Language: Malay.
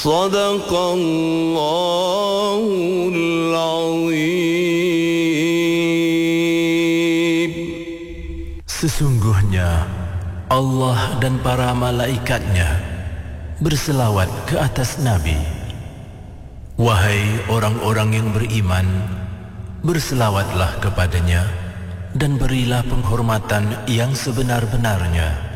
Sadaqallahul Azim. Sesungguhnya Allah dan para malaikatnya berselawat ke atas Nabi. Wahai orang-orang yang beriman, berselawatlah kepadanya dan berilah penghormatan yang sebenar-benarnya.